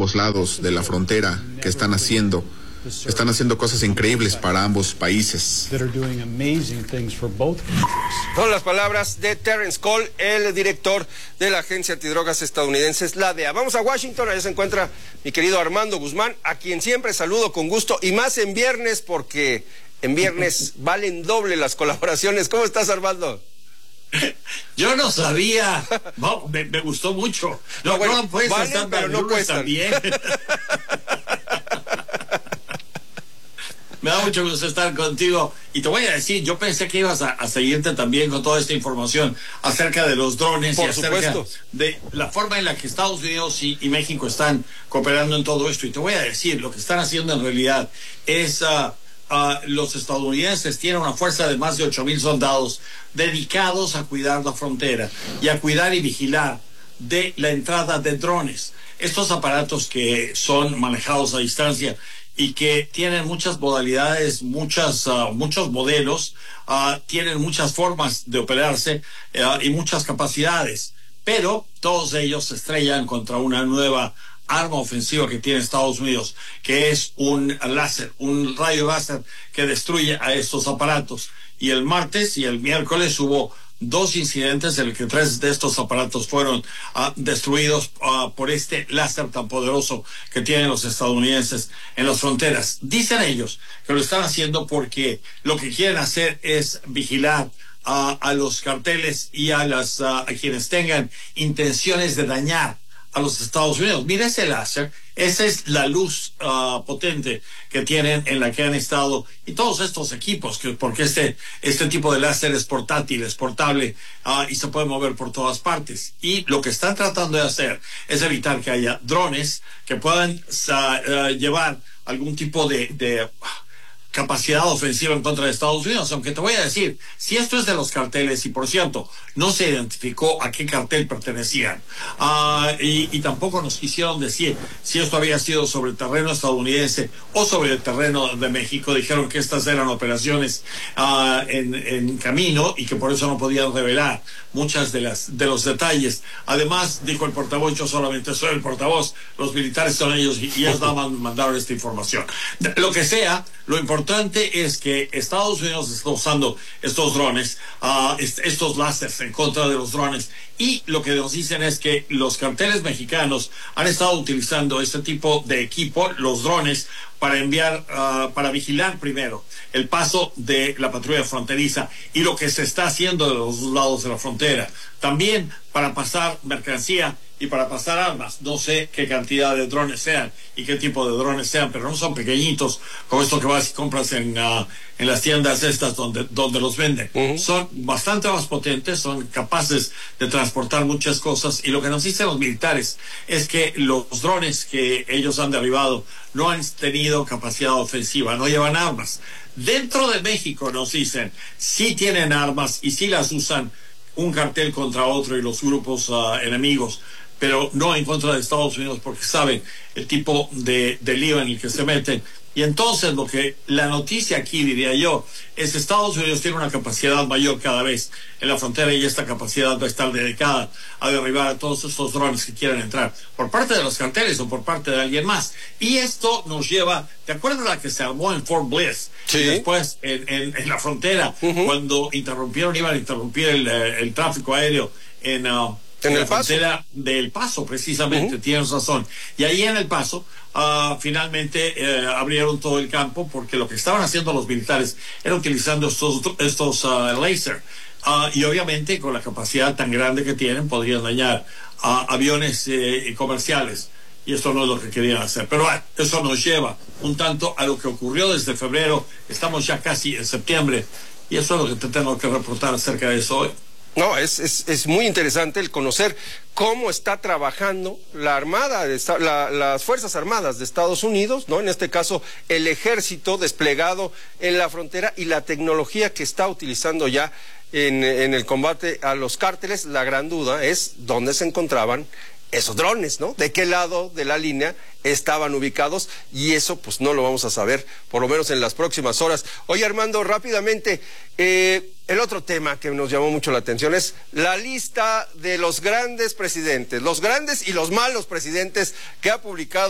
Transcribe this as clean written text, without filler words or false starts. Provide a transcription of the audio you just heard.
ambos lados de la frontera que están haciendo cosas increíbles para ambos países. Son las palabras de Terence Cole, el director de la agencia antidrogas estadounidense, la DEA. Vamos a Washington, allá se encuentra mi querido Armando Guzmán, a quien siempre saludo con gusto, y más en viernes, porque en viernes valen doble las colaboraciones. ¿Cómo estás, Armando? Yo no sabía. No, me gustó mucho. No, bueno, pues valen, pero no cuestan. También. Me da mucho gusto estar contigo. Y te voy a decir, yo pensé que ibas a seguirte también con toda esta información acerca de los drones. Por y acerca supuesto. De la forma en la que Estados Unidos y México están cooperando en todo esto. Y te voy a decir, lo que están haciendo en realidad es... los estadounidenses tienen una fuerza de más de 8,000 soldados dedicados a cuidar la frontera y a cuidar y vigilar de la entrada de drones. Estos aparatos que son manejados a distancia y que tienen muchas modalidades, muchos modelos, tienen muchas formas de operarse y muchas capacidades, pero todos ellos se estrellan contra una nueva arma ofensiva que tiene Estados Unidos, que es un láser, un rayo láser que destruye a estos aparatos. Y el martes y el miércoles hubo 2 incidentes en los que 3 de estos aparatos fueron destruidos por este láser tan poderoso que tienen los estadounidenses en las fronteras. Dicen ellos que lo están haciendo porque lo que quieren hacer es vigilar a los carteles y a quienes tengan intenciones de dañar a los Estados Unidos. Mira ese láser, esa es la luz potente que tienen, en la que han estado, y todos estos equipos, porque este tipo de láser es portátil, es portable, y se puede mover por todas partes. Y lo que están tratando de hacer es evitar que haya drones que puedan llevar algún tipo de capacidad ofensiva en contra de Estados Unidos, aunque te voy a decir, si esto es de los carteles, y por cierto, no se identificó a qué cartel pertenecían, y tampoco nos quisieron decir si esto había sido sobre el terreno estadounidense o sobre el terreno de México. Dijeron que estas eran operaciones en camino y que por eso no podían revelar muchas de los detalles. Además, dijo el portavoz, yo solamente soy el portavoz, los militares son ellos y ellos nada más mandaron esta información. Lo que sea, lo importante es que Estados Unidos está usando estos drones, estos láseres en contra de los drones, y lo que nos dicen es que los carteles mexicanos han estado utilizando este tipo de equipo, los drones, para enviar, para vigilar primero el paso de la patrulla fronteriza y lo que se está haciendo de los dos lados de la frontera. También para pasar mercancía y para pasar armas. No sé qué cantidad de drones sean y qué tipo de drones sean, pero no son pequeñitos como esto que vas y compras en las tiendas estas donde los venden. Son bastante más potentes, son capaces de transportar muchas cosas, y lo que nos dicen los militares es que los drones que ellos han derribado no han tenido capacidad ofensiva, no llevan armas. Dentro de México, nos dicen, sí tienen armas y sí las usan un cartel contra otro y los grupos enemigos, pero no en contra de Estados Unidos, porque saben el tipo de lío en el que se meten. Y entonces la noticia aquí, diría yo, es que Estados Unidos tiene una capacidad mayor cada vez en la frontera, y esta capacidad va a estar dedicada a derribar a todos estos drones que quieran entrar por parte de los carteles o por parte de alguien más. Y esto nos lleva, ¿te acuerdas la que se armó en Fort Bliss? Sí. Y después en la frontera, cuando iban a interrumpir el tráfico aéreo en la frontera del Paso, precisamente, tienes razón. Y ahí en El Paso, finalmente abrieron todo el campo, porque lo que estaban haciendo los militares era utilizando estos láser. Y obviamente con la capacidad tan grande que tienen, podrían dañar aviones comerciales. Y esto no es lo que querían hacer. Pero eso nos lleva un tanto a lo que ocurrió desde febrero. Estamos ya casi en septiembre, y eso es lo que te tengo que reportar acerca de eso hoy. No, es muy interesante el conocer cómo está trabajando la Armada, las Fuerzas Armadas de Estados Unidos, ¿no? En este caso, el ejército desplegado en la frontera, y la tecnología que está utilizando ya en el combate a los cárteles. La gran duda es dónde se encontraban esos drones, ¿no? ¿De qué lado de la línea estaban ubicados? Y eso pues no lo vamos a saber, por lo menos en las próximas horas. Oye, Armando, rápidamente, el otro tema que nos llamó mucho la atención es la lista de los grandes presidentes, los grandes y los malos presidentes que ha publicado